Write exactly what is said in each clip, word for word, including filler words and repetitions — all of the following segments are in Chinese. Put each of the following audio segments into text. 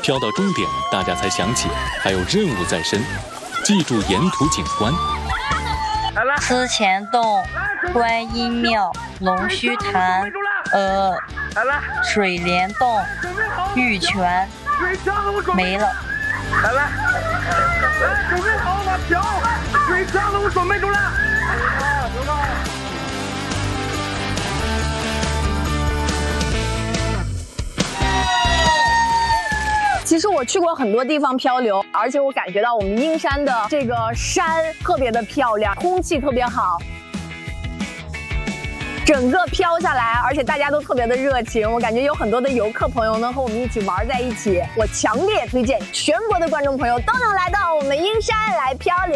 飘到终点，大家才想起还有任务在身，记住沿途景观。 思前洞、观音庙、龙须潭、呃，水帘洞、玉泉，没了。 来来来，准备好把票、水枪都准备住了。 其实我去过很多地方漂流，而且我感觉到我们英山的这个山特别的漂亮，空气特别好，整个飘下来，而且大家都特别的热情，我感觉有很多的游客朋友能和我们一起玩在一起。我强烈推荐全国的观众朋友都能来到我们英山来漂流。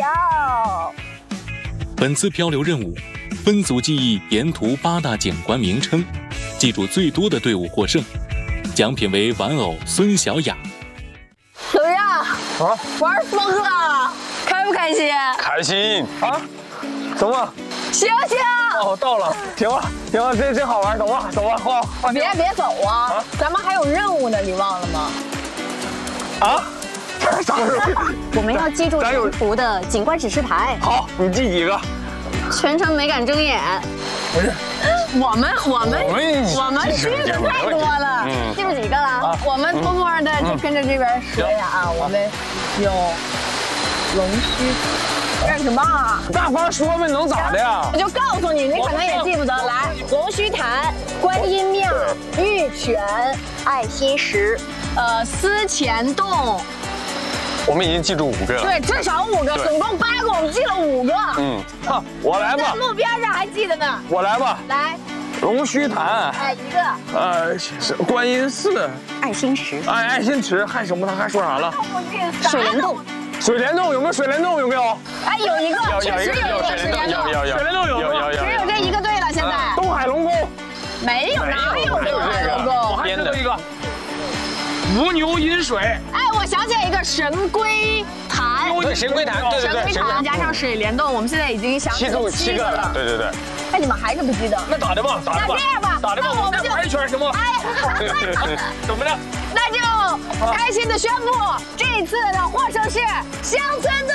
本次漂流任务分组记忆沿途八大景观名称，记住最多的队伍获胜，奖品为玩偶孙小雅。 怎么样？ 啊， 玩疯了，开不开心？ 开心啊！走吧， 醒醒！ 哦，到了，停了，停了，这真好玩，走吧，走吧，晃晃。 别别走啊！啊咱们还有任务呢，你忘了吗？ 啊？啥任务？ 我们要记住沿途的景观指示牌。 好，你记几个？ 全程没敢睁眼。 不是。 我们我们我们记得太多了， 记住几个了？ 啊、我们默默的就跟着这边说呀啊，我们有龙须干什么啊？ 大方说呗，能咋的呀？ 我就告诉你，你可能也记不得。来，龙须潭、观音庙、玉泉、 爱心石、 呃思前洞。 我们已经记住五个了。 对，至少五个，总共八个，我们记了五个。 嗯，好，我来吧。 在路边上还记得呢。 我来吧。 来， 龙须潭， 哎，一个。 呃，观音寺， 爱心石， 哎，爱心池，还什么？他还说啥了？ 水帘洞。 水帘洞有没有？水帘洞有没有？ 哎，有一个， 有确实有一个水帘洞。 有有水帘洞有有有有。 只有这一个对了，现在。 东海龙宫。 没有，哪有东海龙宫？ 我还知道一个。伏牛饮水， 哎，我想起来一个神龟潭， 对，神龟潭，对对对， 神龟潭加上水帘洞，我们现在已经想起了七个了， 对对对。 哎，你们还是不记得？ 那咋的吧？咋的吧？ 那这样吧， 咋的吧？ 我们就玩一圈行吗？ 哎， 怎么着？ 那就开心的宣布，这次的获胜是乡村队。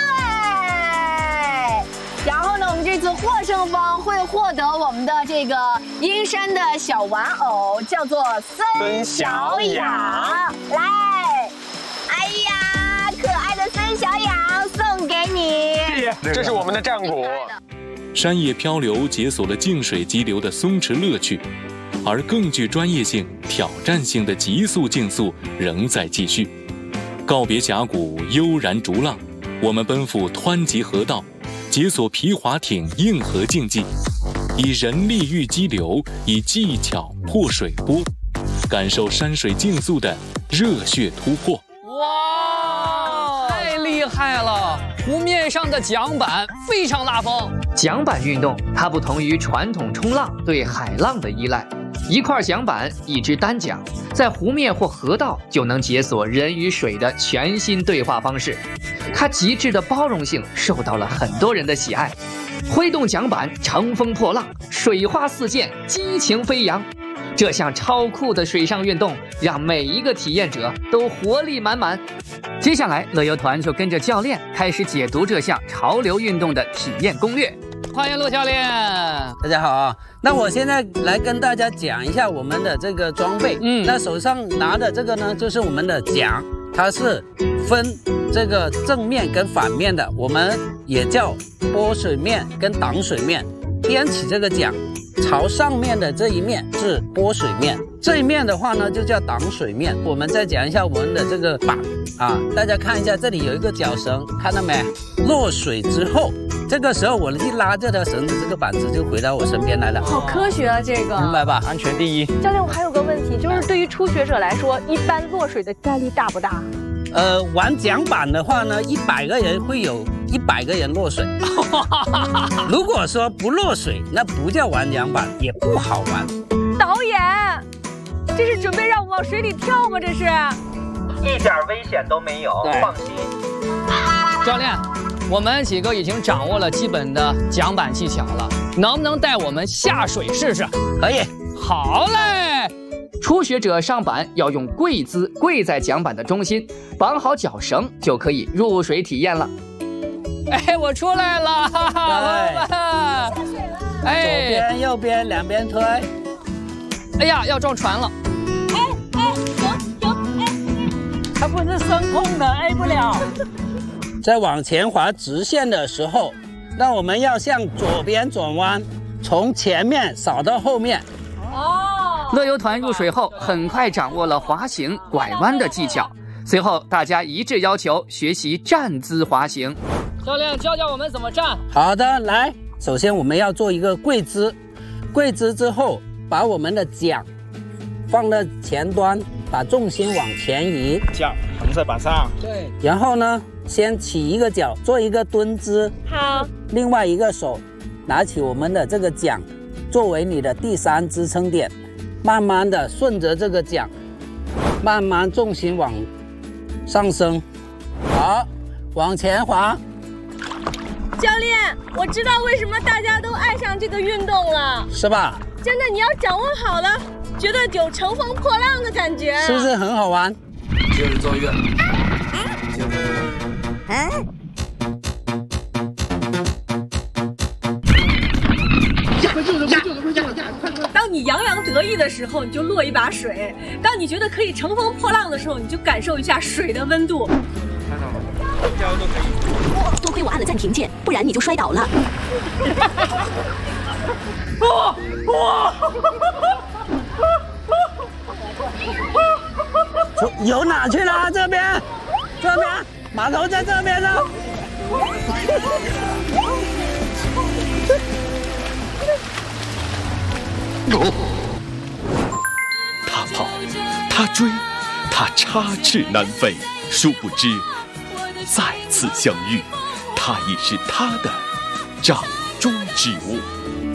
然后呢，我们这次获胜方会获得我们的这个英山的小玩偶，叫做孙小雅。来，哎呀，可爱的孙小雅送给你。 这是我们的战鼓。 山野漂流解锁了静水激流的松弛乐趣，而更具专业性、挑战性的极速竞速仍在继续。告别峡谷，悠然逐浪，我们奔赴湍急河道。解锁皮划艇硬核竞技，以人力御激流，以技巧破水波，感受山水竞速的热血突破。 哇，太厉害了！湖面上的桨板非常拉风。 桨板运动它不同于传统冲浪对海浪的依赖，一块桨板，一支单桨，在湖面或河道就能解锁人与水的全新对话方式。它极致的包容性受到了很多人的喜爱，挥动桨板乘风破浪，水花四溅，激情飞扬。这项超酷的水上运动让每一个体验者都活力满满。接下来乐游团就跟着教练开始解读这项潮流运动的体验攻略。 欢迎陆教练。 大家好啊，那我现在来跟大家讲一下我们的这个装备。嗯，那手上拿的这个呢，就是我们的桨，它是分这个正面跟反面的，我们也叫拨水面跟挡水面。掂起这个桨，朝上面的这一面是拨水面，这一面的话呢就叫挡水面。我们再讲一下我们的这个板啊，大家看一下，这里有一个绞绳，看到没？落水之后，这个时候我一拉这条绳子，这个板子就回到我身边来了。 好科学啊，这个明白吧？ 安全第一。 教练，我还有个问题，就是对于初学者来说，一般落水的概率大不大？ 呃，玩桨板的话呢，一百个人会有一百个人落水。如果说不落水，那不叫玩桨板，也不好玩。 导演，这是准备让我往水里跳吗？这是？ 一点危险都没有，放心。 教练，我们几个已经掌握了基本的桨板技巧了，能不能带我们下水试试？ 可以。 好嘞， 初学者上板要用跪姿，跪在桨板的中心，绑好脚绳就可以入水体验了。 哎，我出来了，哈哈， 下水了。哎，左边右边两边推。 哎呀，要撞船了。 哎哎，有有哎， 它不是声控的 ，A 不了。在往前滑直线的时候，那我们要向左边转弯，从前面扫到后面。 哦。乐游团入水后，很快掌握了滑行、拐弯的技巧。随后，大家一致要求学习站姿滑行。 教练教教我们怎么站。 好的，来，首先我们要做一个跪姿，跪姿之后，把我们的桨放在前端，把重心往前移， 桨横在板上。 对。然后呢，先起一个脚，做一个蹲姿。 好。 另外一个手拿起我们的这个桨，作为你的第三支撑点，慢慢的顺着这个桨，慢慢重心往上升。好，往前滑。 教练，我知道为什么大家都爱上这个运动了， 是吧？ 真的，你要掌握好了，觉得有乘风破浪的感觉， 是不是很好玩？ 接着奏乐。 哎。当你洋洋得意的时候，你就落一把水；当你觉得可以乘风破浪的时候，你就感受一下水的温度。 看到了，加油都可以。 多亏我按了暂停键，不然你就摔倒了。 哇哇！ 游哪去了？这边，这边，码头在这边呢。 他跑，他追，他插翅难飞，殊不知，再次相遇，他已是他的掌中之物。